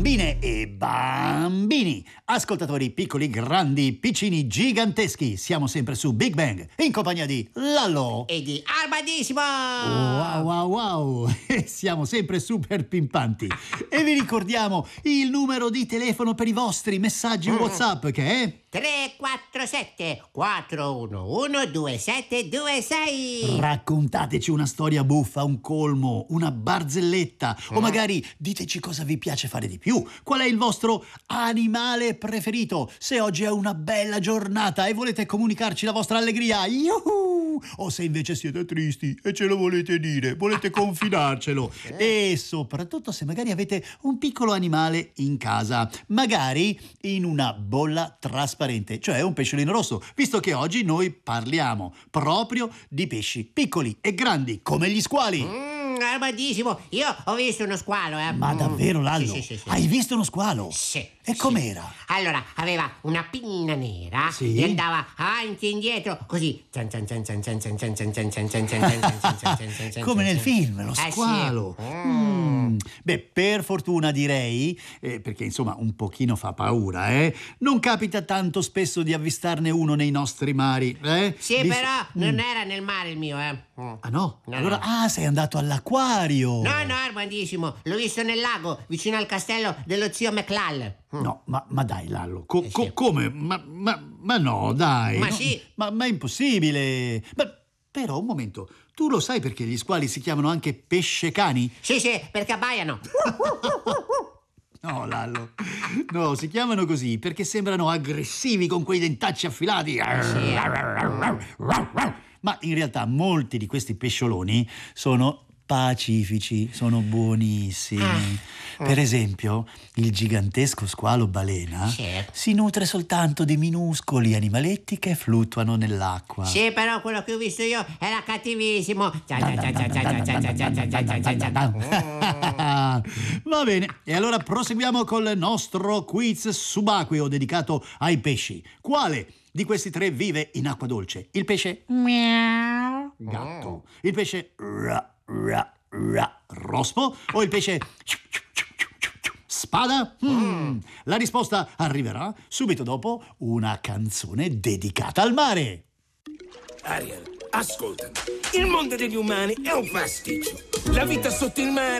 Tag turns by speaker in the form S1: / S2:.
S1: Bambine e bambini, ascoltatori piccoli, grandi, piccini, giganteschi, siamo sempre su Big Bang in compagnia di Lallo
S2: e di Armadissimo.
S1: Wow wow wow, siamo sempre super pimpanti e vi ricordiamo il numero di telefono per i vostri messaggi WhatsApp che è
S2: 347 411 2726.
S1: Raccontateci una storia buffa, un colmo, una barzelletta o magari diteci cosa vi piace fare di più. Qual è il vostro animale preferito? Se oggi è una bella giornata e volete comunicarci la vostra allegria, yuhu! O se invece siete tristi e ce lo volete dire, volete confidarcelo. E soprattutto se magari avete un piccolo animale in casa, magari in una bolla trasparente, cioè un pesciolino rosso, visto che oggi noi parliamo proprio di pesci piccoli e grandi, come gli squali.
S2: Armadissimo, io ho visto uno squalo,
S1: Ma davvero, Lallo?
S2: Sì.
S1: Hai visto uno squalo?
S2: Sì.
S1: E com'era?
S2: Allora, aveva una pinna nera
S1: Sì?
S2: e andava avanti e indietro, così.
S1: Come nel film, lo
S2: Sì.
S1: squalo. Beh, per fortuna direi, perché insomma un pochino fa paura, non capita tanto spesso di avvistarne uno nei nostri mari,
S2: Sì, però non era nel mare il mio,
S1: Ah no?
S2: No,
S1: Allora,
S2: no.
S1: sei andato all'acquario.
S2: No, Armadissimo, l'ho visto nel lago, vicino al castello dello zio McLall.
S1: No, ma dai, Lallo,
S2: Sì.
S1: come? Ma no, dai.
S2: Ma
S1: no,
S2: sì.
S1: Ma è impossibile. Però, un momento, tu lo sai perché gli squali si chiamano anche pescecani?
S2: Sì, perché abbaiano.
S1: No, Lallo, no, si chiamano così perché sembrano aggressivi con quei dentacci affilati. Ma in realtà molti di questi pescioloni sono pacifici, sono buonissimi. Per esempio, il gigantesco squalo balena si nutre soltanto di minuscoli animaletti che fluttuano nell'acqua.
S2: Sì, però quello che ho visto io era cattivissimo.
S1: Va bene, e allora proseguiamo col nostro quiz subacqueo dedicato ai pesci. Quale di questi tre vive in acqua dolce? Il pesce gatto, il pesce rospo o il pesce spada? La risposta arriverà subito dopo una canzone dedicata al mare.
S3: Ariel, ascoltami. Il mondo degli umani è un pasticcio. La vita sotto il mare